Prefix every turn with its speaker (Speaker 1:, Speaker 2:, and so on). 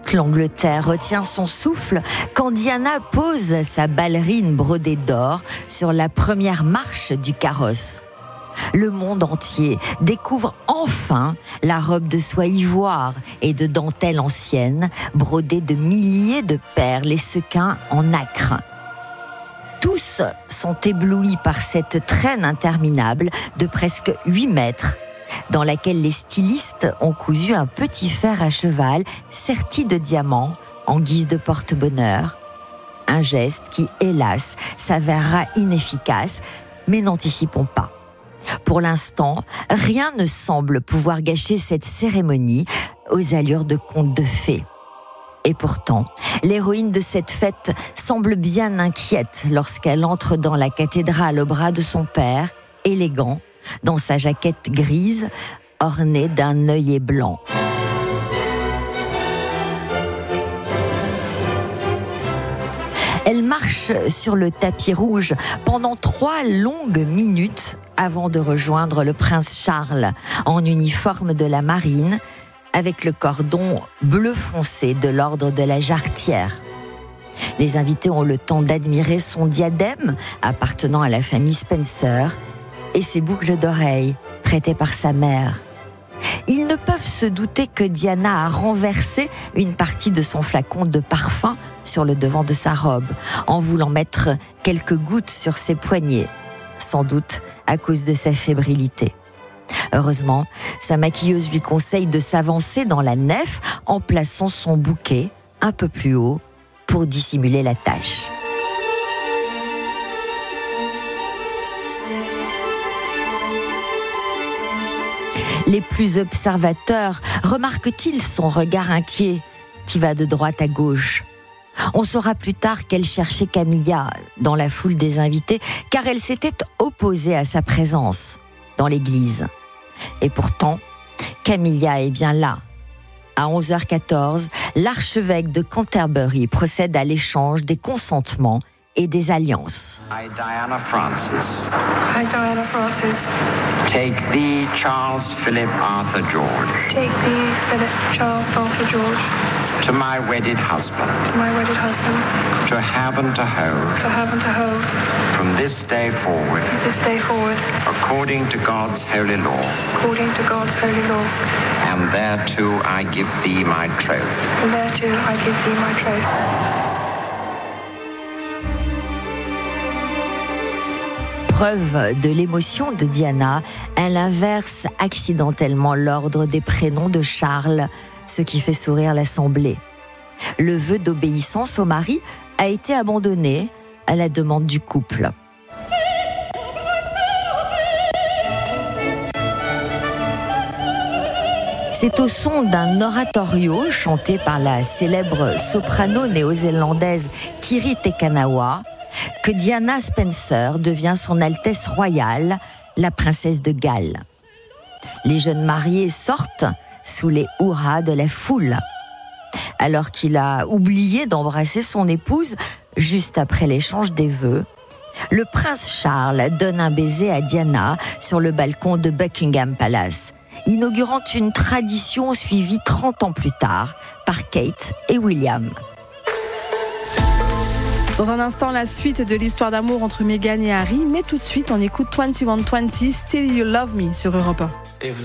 Speaker 1: Toute l'Angleterre retient son souffle quand Diana pose sa ballerine brodée d'or sur la première marche du carrosse. Le monde entier découvre enfin la robe de soie ivoire et de dentelle ancienne, brodée de milliers de perles et sequins en nacre. Tous sont éblouis par cette traîne interminable de presque 8 mètres, dans laquelle les stylistes ont cousu un petit fer à cheval serti de diamants en guise de porte-bonheur. Un geste qui, hélas, s'avérera inefficace, mais n'anticipons pas. Pour l'instant, rien ne semble pouvoir gâcher cette cérémonie aux allures de conte de fées. Et pourtant, l'héroïne de cette fête semble bien inquiète lorsqu'elle entre dans la cathédrale au bras de son père, élégant, dans sa jaquette grise, ornée d'un œillet blanc. Elle marche sur le tapis rouge pendant 3 longues minutes avant de rejoindre le prince Charles en uniforme de la marine avec le cordon bleu foncé de l'ordre de la Jarretière. Les invités ont le temps d'admirer son diadème appartenant à la famille Spencer et ses boucles d'oreilles prêtées par sa mère. Ils ne peuvent se douter que Diana a renversé une partie de son flacon de parfum sur le devant de sa robe, en voulant mettre quelques gouttes sur ses poignets, sans doute à cause de sa fébrilité. Heureusement, sa maquilleuse lui conseille de s'avancer dans la nef en plaçant son bouquet un peu plus haut pour dissimuler la tache. Les plus observateurs remarquent-ils son regard inquiet qui va de droite à gauche. On saura plus tard qu'elle cherchait Camilla dans la foule des invités car elle s'était opposée à sa présence dans l'église. Et pourtant, Camilla est bien là. À 11h14, l'archevêque de Canterbury procède à l'échange des consentements et des alliances.
Speaker 2: I, Diana Francis.
Speaker 3: I, Diana Francis.
Speaker 2: Take thee, Charles Philip Arthur George.
Speaker 3: Take thee, Philip Charles Arthur George.
Speaker 2: To my wedded husband.
Speaker 3: To my wedded husband.
Speaker 2: To have and to hold.
Speaker 3: To have and to hold.
Speaker 2: From this day forward.
Speaker 3: This day forward.
Speaker 2: According to God's holy law.
Speaker 3: According to God's holy law.
Speaker 2: And thereto I give thee my troth.
Speaker 3: And thereto I give thee my troth.
Speaker 1: Preuve de l'émotion de Diana, elle inverse accidentellement l'ordre des prénoms de Charles, ce qui fait sourire l'assemblée. Le vœu d'obéissance au mari a été abandonné à la demande du couple. C'est au son d'un oratorio chanté par la célèbre soprano néo-zélandaise Kiri Te Kanawa que Diana Spencer devient son Altesse royale, la princesse de Galles. Les jeunes mariés sortent sous les hurrahs de la foule. Alors qu'il a oublié d'embrasser son épouse juste après l'échange des vœux, le prince Charles donne un baiser à Diana sur le balcon de Buckingham Palace, inaugurant une tradition suivie 30 ans plus tard par Kate et William.
Speaker 4: Dans un instant, la suite de l'histoire d'amour entre Meghan et Harry, mais tout de suite, on écoute 2120 Still You Love Me sur Europe 1.